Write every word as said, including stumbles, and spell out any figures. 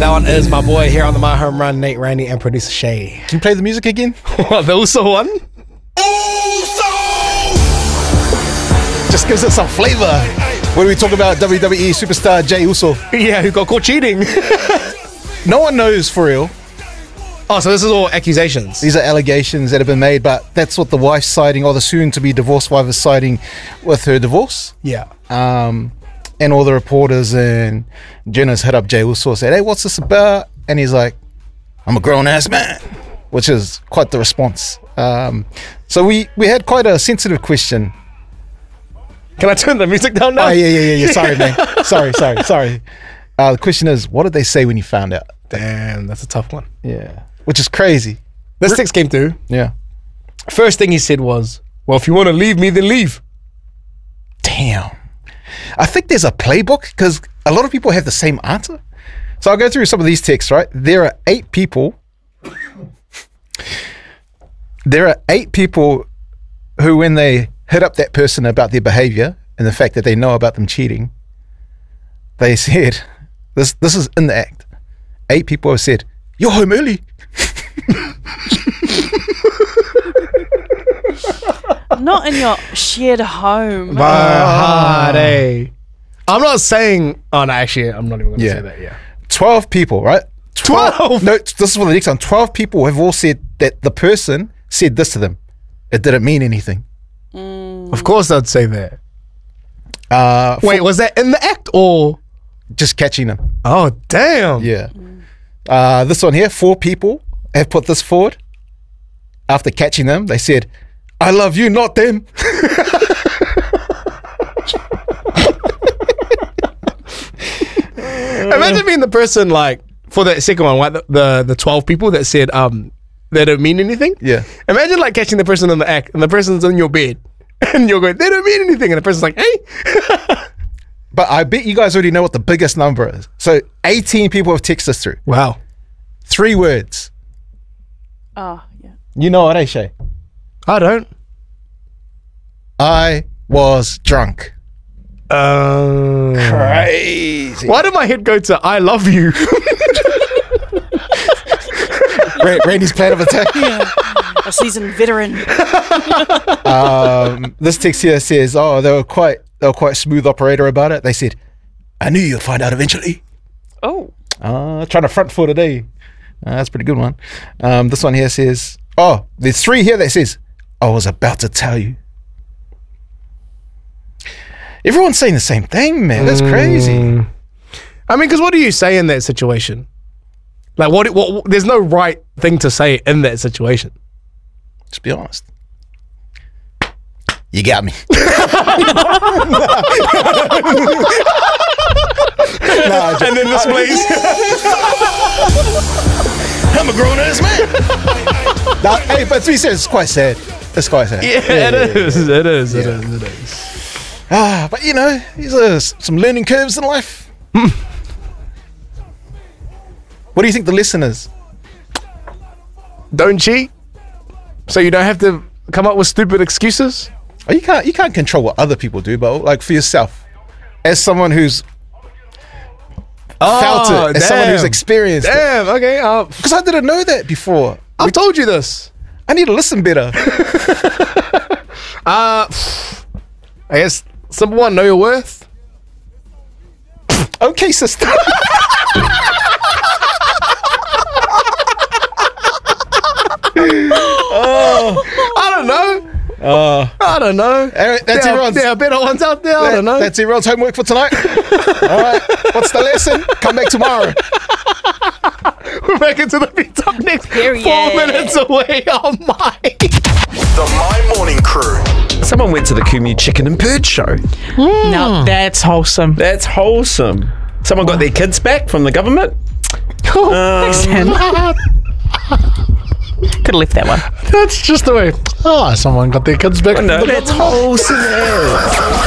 That one is my boy here on the My Home Run, Nate, Randy, and producer Shay. Can you play the music again? What, the Uso one? Just gives it some flavor. When we talk about W W E superstar Jey Uso. Yeah, who got caught cheating. No one knows for real. Oh, so this is all accusations. These are allegations that have been made, but that's what the wife's citing, or the soon-to-be divorced wife is citing with her divorce. Yeah. Um, and all the reporters and journalists hit up Jey Uso and said, hey, what's this about? And he's like, I'm a grown-ass man, which is quite the response. Um, so we, we had quite a sensitive question. Can I turn the music down now? Oh, yeah, yeah, yeah, yeah. Sorry, man. sorry, sorry, sorry. Uh, the question is, what did they say when you found out? Damn, that's a tough one. Yeah. Which is crazy. This text came through. Yeah. First thing he said was, well, if you want to leave me, then leave. Damn. I think there's a playbook because a lot of people have the same answer. So I'll go through some of these texts, right? There are eight people. There are eight people who, when they hit up that person about their behavior and the fact that they know about them cheating, they said, this this is in the act. Eight people have said, you're home early. Not in your shared home. Hard, eh? I'm not saying, oh no, actually, I'm not even going to Yeah. say that, yeah. twelve people, right? twelve? No, this is for the next one. twelve people have all said that the person said this to them. It didn't mean anything. Of course I'd say that. Uh, Wait, was that in the act or? just catching them. Oh, damn. Yeah. Uh, this one here, four people have put this forward. After catching them, they said, I love you, not them. Imagine being the person, like, for that second one, right? The, the, the twelve people that said, um, they don't mean anything. Yeah. Imagine, like, catching the person in the act and the person's in your bed and you're going, they don't mean anything. And the person's like, hey. But I bet you guys already know what the biggest number is. So eighteen people have texted us through. Wow. Three words. Oh, yeah. You know what, eh, Shay? I don't. I was drunk. Um, Crazy. why did my head go to I love you? Ra- Randy's plan of attack. A seasoned veteran. Um, this text here says, oh, they were quite they were quite smooth operator about it. They said, I knew you'd find out eventually. Oh. Uh, trying to front foot a day. Uh, that's a pretty good one. Um, this one here says, oh, there's three here that says, I was about to tell you. Everyone's saying the same thing, man. That's crazy. I mean, because what do you say in that situation? Like, what, what, what? There's no right thing to say in that situation. Just be honest. You got me. nah, just, And then this place. I'm a grown ass man. Nah, hey, but to be said, it's quite sad. It's quite sad. Yeah, it is. It is. It Yeah. is. It is. Ah, but you know, these are s- some learning curves in life. What do you think the lesson is? Don't cheat, so you don't have to come up with stupid excuses. Oh, you can't you can't control what other people do, but like for yourself, as someone who's felt it, as someone who's damn. experienced it. Damn. Okay. Uh, Because I didn't know that before. I've told you this. I need to listen better. Uh, I guess simple one. Know your worth. Okay, sister. I don't know. Uh, I don't know. Alright, that's there, are, everyone's- there are better ones out there. I don't know. That's everyone's homework for tonight. All right. What's the lesson? Come back tomorrow. We're back into the beat up next. Period. Four minutes away. Oh my. The My Morning Crew. Someone went to the Kumu Chicken and Bird Show. Now that's wholesome. That's wholesome. Someone got their kids back from the government. Thanks, Sam. Could have left that one. That's just the way. Oh, someone got their kids back. No, that's wholesome.